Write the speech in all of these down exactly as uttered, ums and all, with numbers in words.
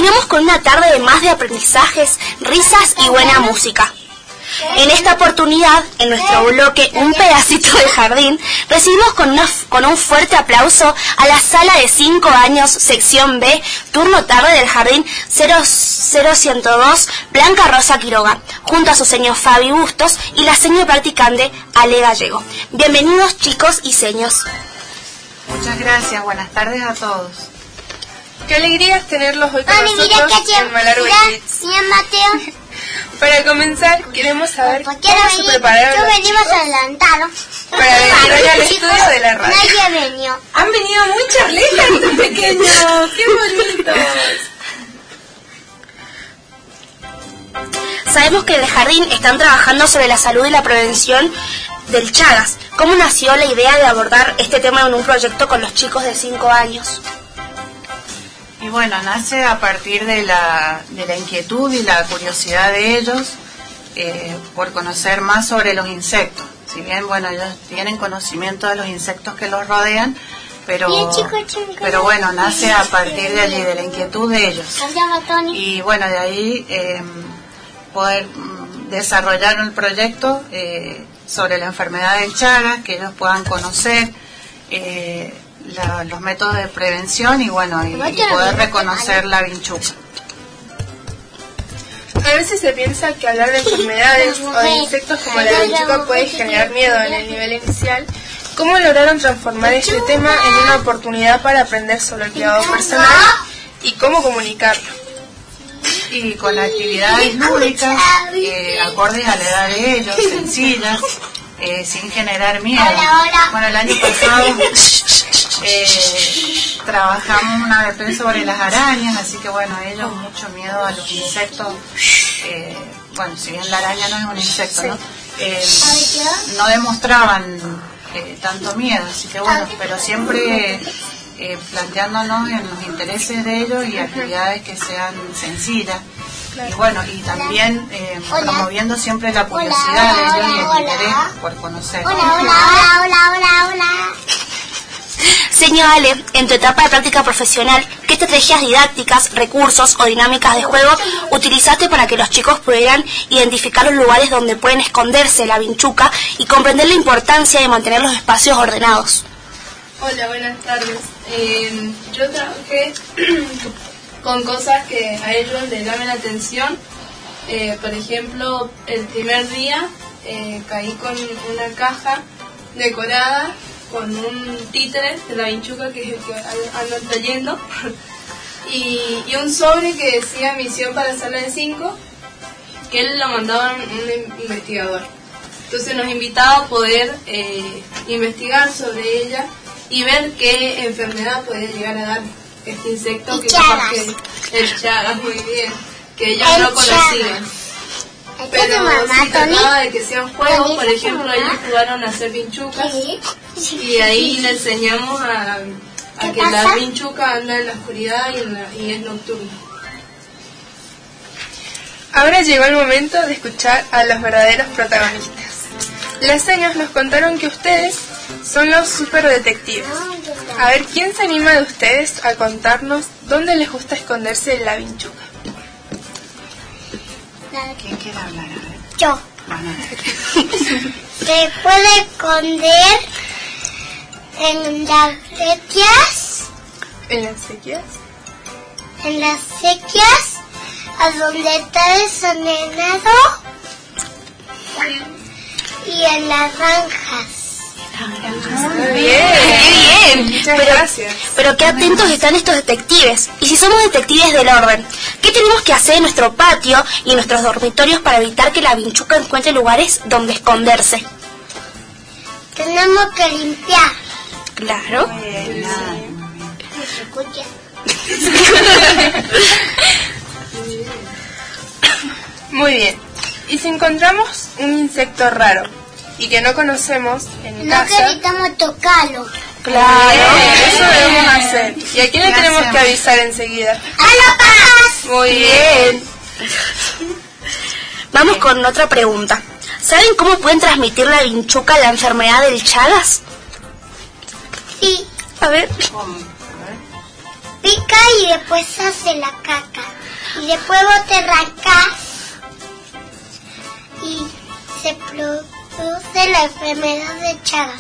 soñamos con una tarde de más de aprendizajes, risas y buena música. En esta oportunidad, en nuestro bloque Un Pedacito de Jardín, recibimos con, una, con un fuerte aplauso a la sala de cinco años, sección B, turno tarde del Jardín cero cero ciento dos, Blanca Rosa Quiroga, junto a su señor Fabi Bustos y la señor practicante Ale Gallego. Bienvenidos, chicos y seños. Muchas gracias, buenas tardes a todos. Qué alegría tenerlos hoy con Mami, nosotros mira que en Malargüe Kids. Señor Mateo. Para comenzar, queremos saber ¿Por cómo qué no se vení? prepararon Yo los venimos chicos adelantados. para venir hoy al estudio de la radio. Nadie venió. Han venido muchas letras pequeños, qué bonitos. Sabemos que en el jardín están trabajando sobre la salud y la prevención del Chagas. ¿Cómo nació la idea de abordar este tema en un proyecto con los chicos de cinco años? Y bueno, nace a partir de la, de la inquietud y la curiosidad de ellos eh, por conocer más sobre los insectos. Si bien, bueno, ellos tienen conocimiento de los insectos que los rodean, pero, pero bueno, nace a partir de allí, de la inquietud de ellos. Y bueno, de ahí eh, poder mm, desarrollar un proyecto eh, sobre la enfermedad del Chagas, que ellos puedan conocer eh, la, los métodos de prevención y bueno, y, y poder reconocer la vinchuca. A veces se piensa que hablar de enfermedades o de insectos como la vinchuca puede generar miedo en el nivel inicial. ¿Cómo lograron transformar este tema en una oportunidad para aprender sobre el cuidado personal y cómo comunicarlo? Y con actividades lúdicas, eh, acordes a la edad de ellos, sencillas, eh, sin generar miedo. Bueno, el año pasado eh, trabajamos una vez sobre las arañas, así que bueno, ellos mucho miedo a los insectos. Eh, bueno, si bien la araña no es un insecto, ¿no? Eh, no demostraban eh, tanto miedo, así que bueno, pero siempre eh, planteándonos en los intereses de ellos y actividades que sean sencillas. Y bueno, y también eh, promoviendo siempre la curiosidad de ellos y el interés por conocer. Hola, hola, hola, hola, hola, hola. Señor Ale, en tu etapa de práctica profesional, ¿qué estrategias didácticas, recursos o dinámicas de juego utilizaste para que los chicos pudieran identificar los lugares donde pueden esconderse la vinchuca y comprender la importancia de mantener los espacios ordenados? Hola, buenas tardes. Eh, yo trabajé con cosas que a ellos les llamen la atención. Eh, por ejemplo, el primer día eh, caí con una caja decorada con un títere de la vinchuca, que es el que andan trayendo, y, y un sobre que decía misión para sala de cinco, que él lo mandaba un investigador. Entonces nos invitaba a poder eh, investigar sobre ella y ver qué enfermedad puede llegar a dar este insecto, que capaz que el Chagas, muy bien, que ellos no conocían. Pero se trataba de que sean juegos. Por ejemplo, ellos jugaron a hacer vinchucas y ahí le enseñamos a, a que la vinchuca anda en la oscuridad y, en la, y es nocturna. Ahora llegó el momento de escuchar a los verdaderos protagonistas. Las señas nos contaron que ustedes son los super detectives. A ver, ¿quién se anima de ustedes a contarnos dónde les gusta esconderse la vinchuca? ¿Quién quiere hablar? A ver. Yo. Bueno. Se puede esconder en las sequías. ¿En las sequías? En las sequías, a donde está desordenado. Y en las granjas. Muy bien. ¡Qué bien! Muchas pero, gracias. Pero qué atentos están estos detectives. Y si somos detectives del orden, ¿qué tenemos que hacer en nuestro patio y en nuestros dormitorios para evitar que la vinchuca encuentre lugares donde esconderse? Tenemos que limpiar. Claro. Escucha. Muy bien. Y si encontramos un insecto raro y que no conocemos en No casa, necesitamos tocarlo. Claro. eh, eso debemos hacer. ¿Y a quién le ¿Qué tenemos hacemos? que avisar enseguida? ¡A la paz! Muy bien. Vamos con otra pregunta. ¿Saben cómo pueden transmitir la vinchuca la enfermedad del Chagas? Sí. A ver. ¿Cómo? A ver. pica y después hace la caca. Y después vos te arrancás y se produce la enfermedad de Chagas.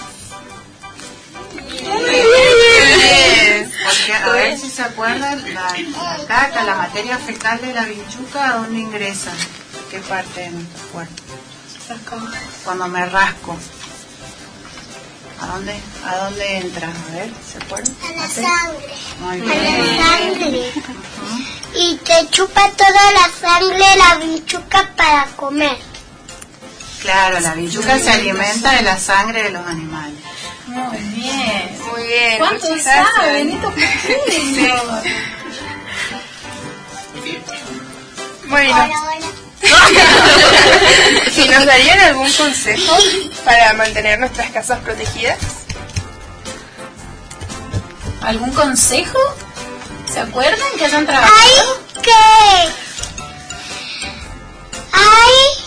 Porque a ver si se acuerdan, la, la caca, la materia fecal de la vinchuca, ¿a dónde ingresa? ¿Qué parte de nuestro cuerpo? Cuando me rasco. ¿A dónde, a dónde entra? A ver, ¿se acuerdan? A la sangre. Muy A bien. la sangre. Uh-huh. Y te chupa toda la sangre la vinchuca para comer. Claro, la vinchuca se alimenta de la sangre de los animales. Muy bien. Muy bien. ¿Cuánto muchas saben? gracias. Esto pequeño. Bueno, Hola, hola. ¿y nos darían algún consejo para mantener nuestras casas protegidas? ¿Algún consejo? ¿Se acuerdan que hayan trabajado? Hay que... Hay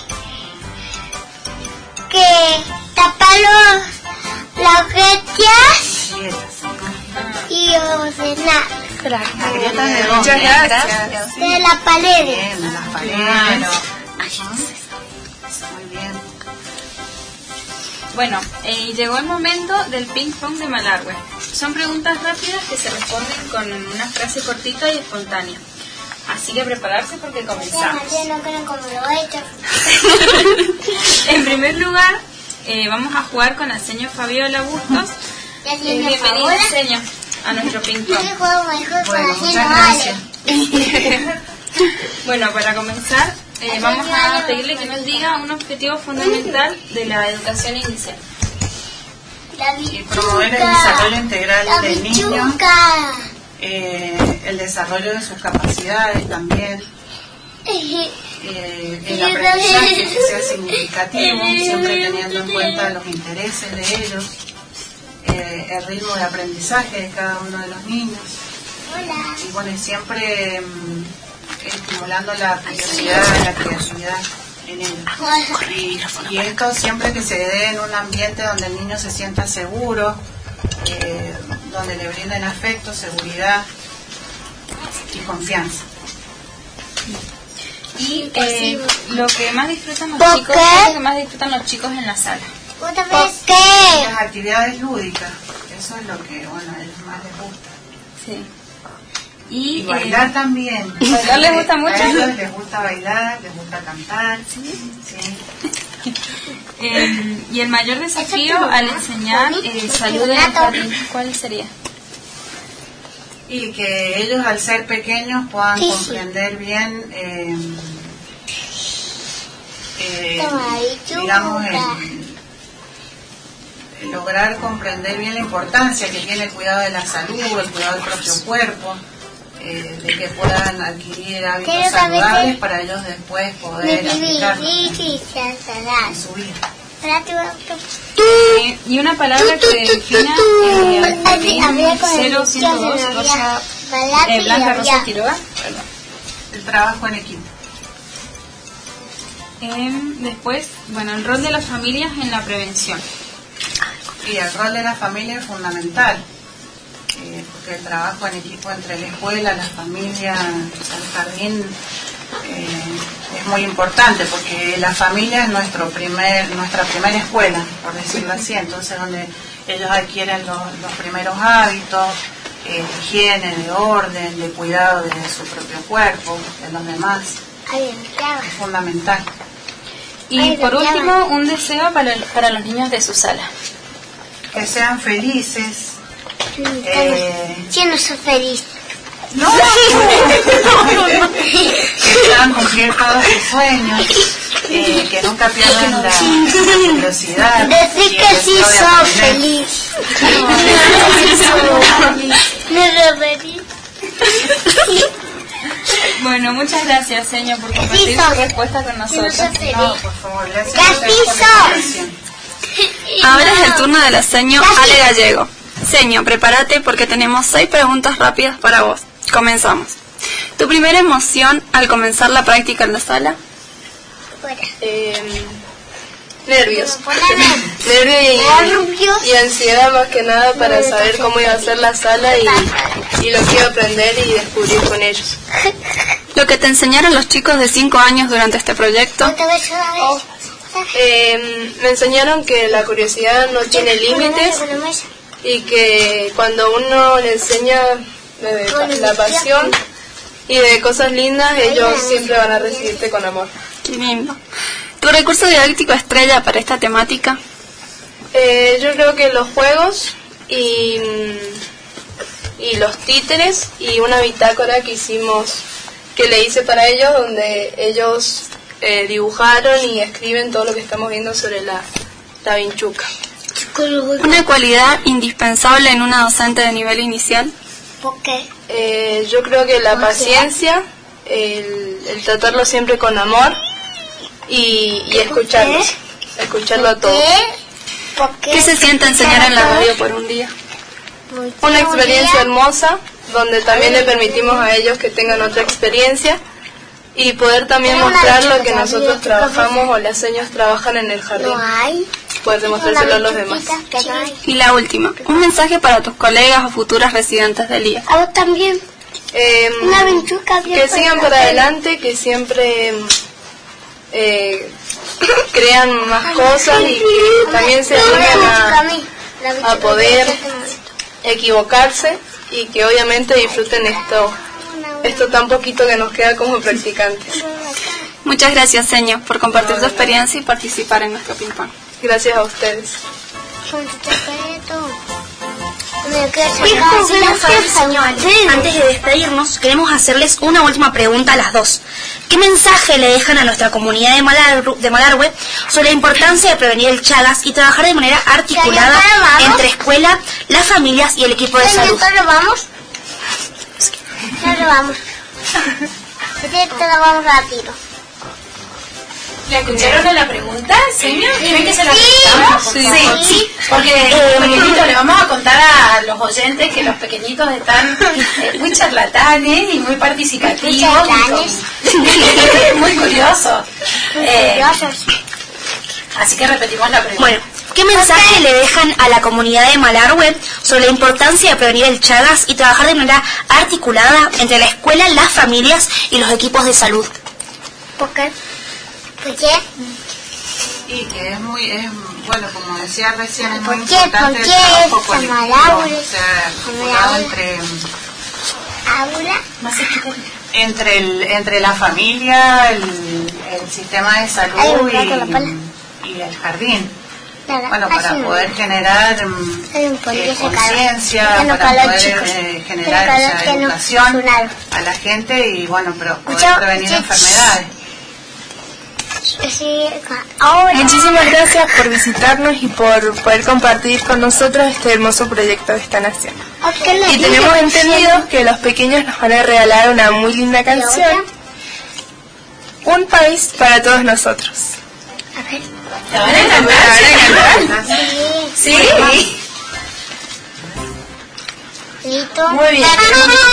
que tapar los, las grietas Grietas. y ordenar ¿Las grietas de dónde? Muchas gracias. de las paredes. Bien, de las paredes. Claro. Muy bien. Bueno, eh, llegó el momento del ping pong de Malargüe. Son preguntas rápidas que se responden con una frase cortita y espontánea. Así que prepararse porque comenzamos. María no creen como lo he hecho. En primer lugar, eh, vamos a jugar con el señor Fabiola Bustos. ¿Ya Eh, tiene bienvenido, favor? señor, a nuestro ping Yo pong. juego mejor con Bueno, así muchas no gracias. vale. Bueno, para comenzar, eh, vamos a pedirle que nos diga un objetivo fundamental de la educación inicial. La Y promover el desarrollo integral La del niño, bichuca. eh, el desarrollo de sus capacidades también, eh, el aprendizaje que sea significativo, siempre teniendo en cuenta los intereses de ellos, eh, el ritmo de aprendizaje de cada uno de los niños. Hola. Y bueno, y siempre mm, estimulando la curiosidad, la creatividad en ellos. Y, y esto siempre que se dé en un ambiente donde el niño se sienta seguro, eh, donde le brinden afecto, seguridad y confianza. Y eh, lo que más disfrutan los ¿Por chicos, qué? ¿qué es lo que más disfrutan los chicos en la sala? ¿Otra ¿Por vez qué? Las actividades lúdicas, eso es lo que bueno, a ellos más les gusta. Sí. Y Y, bailar eh, también. ¿bailar les gusta mucho? A ellos les gusta bailar, les gusta cantar. Sí. Sí. eh, y el mayor desafío al enseñar eh, salud en el jardín, ¿cuál sería? Y que ellos al ser pequeños puedan Sí, sí. comprender bien, eh, eh, Toma ahí, digamos, chupa. el, el lograr comprender bien la importancia que tiene el cuidado de la salud, el cuidado del propio cuerpo, eh, de que puedan adquirir hábitos Quiero saber saludables qué- para ellos después Mi poder aplicarlos bibi, en su vida. Ahora te voy a- Eh, y una palabra que defina eh, al jardín Habría con el cero ciento dos, habría Rosa, Balati eh, y Blanca habría- Rosa Quiroga. Perdón. El trabajo en equipo. Eh, después, bueno, el rol de las familias en la prevención. Y el rol de la familia es fundamental, eh, porque el trabajo en equipo entre la escuela, la familia, el jardín eh, es muy importante, porque la familia es nuestro primer, nuestra primera escuela, por decirlo así, entonces donde ellos adquieren los, los primeros hábitos, eh, de higiene, de orden, de cuidado de su propio cuerpo, de los demás, Ay, claro. es fundamental. Y Ay, por lo último, llaman. un deseo para, el- para los niños de su sala. Que sean felices. Eh, Yo no soy feliz. No, que puedan cumplir todos sus sueños, eh, que nunca pierdan la curiosidad. Decir y que el sí deseo de soy aprender. feliz. No soy feliz. Bueno, muchas gracias, señor, por compartir Sí, su soy. respuesta con Yo no nosotros. soy feliz. No, por favor, gracias ¡Que a ustedes sí por la soy! invitación. Ahora es el turno de la seño Casi. Ale Gallego. Seño, prepárate porque tenemos seis preguntas rápidas para vos. Comenzamos. ¿Tu primera emoción al comenzar la práctica en la sala? Fuera. Eh, Nervios. Nervios y, y ansiedad más que nada para saber cómo iba a ser la sala y, y lo que iba a aprender y descubrir con ellos. Lo que te enseñaron los chicos de cinco años durante este proyecto. Eh, me enseñaron que la curiosidad no tiene límites y que cuando uno le enseña de la pasión y de cosas lindas, ellos siempre van a recibirte con amor. Qué lindo. ¿Tu recurso didáctico estrella para esta temática? Eh, yo creo que los juegos y, y los títeres y una bitácora que hicimos, que le hice para ellos, donde ellos eh, dibujaron y escriben todo lo que estamos viendo sobre la, la vinchuca. ¿Una cualidad indispensable en una docente de nivel inicial? ¿Por qué? Eh, yo creo que la paciencia, el, el tratarlo siempre con amor y, y escucharlos, escucharlo todo. ¿Por qué? ¿Qué se siente enseñar en la radio por un día? Una experiencia hermosa, donde también le permitimos a ellos que tengan otra experiencia y poder también mostrar lo que nosotros trabajamos o las señas trabajan en el jardín. Poder demostrárselo a los demás. Y la última, un mensaje para tus colegas o futuras residentes del I A. A vos también. Eh, Una vinchuca bien que sigan para adelante, que siempre eh, crean más cosas y que también se animen a, a poder equivocarse y que obviamente disfruten esto, esto tan poquito que nos queda como practicantes. Muchas gracias, Señor, por compartir tu experiencia y participar en nuestro ping-pong. Gracias a ustedes. Antes de despedirnos, queremos hacerles una última pregunta a las dos. ¿Qué mensaje le dejan a nuestra comunidad de, Malar de Malargüe sobre la importancia de prevenir el Chagas y trabajar de manera articulada entre escuela, las familias y el equipo de salud? ¿Ya lo vamos? Ya lo vamos. Ya lo vamos rápido. ¿Le escucharon a la pregunta, señor? ¿Ven que se la contamos? Sí, sí, sí. Porque eh, los pequeñitos, le vamos a contar a los oyentes que los pequeñitos están eh, muy charlatanes y muy participativos. Muy, muy curiosos. Eh, así que repetimos la pregunta. Bueno, ¿qué mensaje le dejan a la comunidad de Malargüe sobre la importancia de prevenir el Chagas y trabajar de manera articulada entre la escuela, las familias y los equipos de salud? ¿Por qué? ¿Por qué? Y que es muy, es, bueno, como decía recién, es muy ¿Por qué? importante ¿Por el qué trabajo es colectivo, Malargüe? o sea, articulado entre, ¿Aula? entre, el, entre la familia, el, el sistema de salud y, y el jardín. Bueno, para poder generar eh, conciencia, para poder eh, generar o sea, educación a la gente y, bueno, pero poder prevenir enfermedades. Muchísimas gracias por visitarnos y por poder compartir con nosotros este hermoso proyecto de esta nación. Y tenemos entendido que los pequeños nos van a regalar una muy linda canción, Un país para todos nosotros. A ver. ¿Te van a encantar? Sí. ¿Sí? ¿Listo? Muy bien.